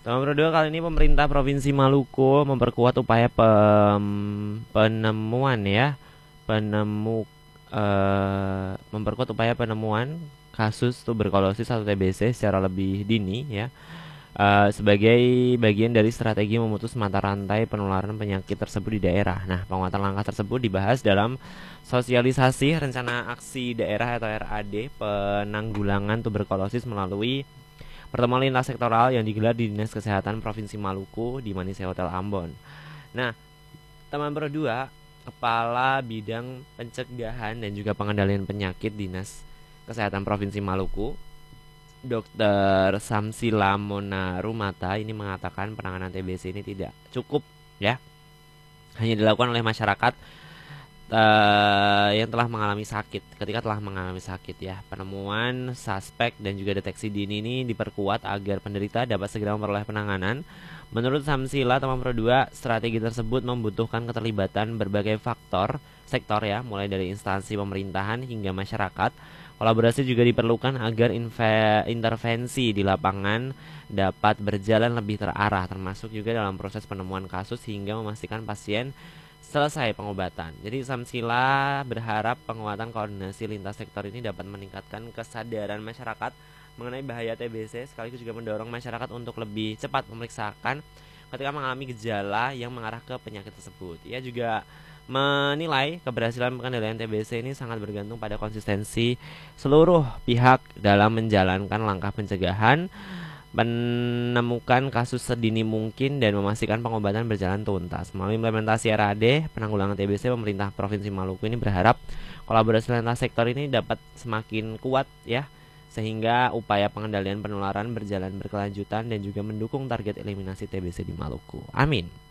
Nomor 2, kali ini pemerintah Provinsi Maluku memperkuat upaya penemuan ya, penemu memperkuat upaya penemuan kasus tuberkulosis atau TBC secara lebih dini ya, sebagai bagian dari strategi memutus mata rantai penularan penyakit tersebut di daerah. Nah, penguatan langkah tersebut dibahas dalam sosialisasi rencana aksi daerah atau RAD penanggulangan tuberkulosis melalui pertemuan lintas sektoral yang digelar di Dinas Kesehatan Provinsi Maluku di Manise Hotel Ambon. Nah, teman berdua, Kepala Bidang Pencegahan dan juga Pengendalian Penyakit Dinas Kesehatan Provinsi Maluku, Dr. Samsila Monarumata, ini mengatakan penanganan TBC ini tidak cukup ya, hanya dilakukan oleh masyarakat yang telah mengalami sakit. Ketika telah mengalami sakit ya, penemuan suspek dan juga deteksi dini ini diperkuat agar penderita dapat segera memperoleh penanganan. Menurut Samsila teman berdua, strategi tersebut membutuhkan keterlibatan berbagai sektor ya, mulai dari instansi pemerintahan hingga masyarakat. Kolaborasi juga diperlukan agar intervensi di lapangan dapat berjalan lebih terarah, termasuk juga dalam proses penemuan kasus hingga memastikan pasien selesai pengobatan. Jadi Samsila berharap penguatan koordinasi lintas sektor ini dapat meningkatkan kesadaran masyarakat mengenai bahaya TBC, sekaligus juga mendorong masyarakat untuk lebih cepat memeriksakan ketika mengalami gejala yang mengarah ke penyakit tersebut. Ia juga menilai keberhasilan pengendalian TBC ini sangat bergantung pada konsistensi seluruh pihak dalam menjalankan langkah pencegahan, menemukan kasus sedini mungkin, dan memastikan pengobatan berjalan tuntas. Melalui implementasi RAD penanggulangan TBC, pemerintah Provinsi Maluku ini berharap kolaborasi lintas sektor ini dapat semakin kuat ya, sehingga upaya pengendalian penularan berjalan berkelanjutan dan juga mendukung target eliminasi TBC di Maluku. Amin.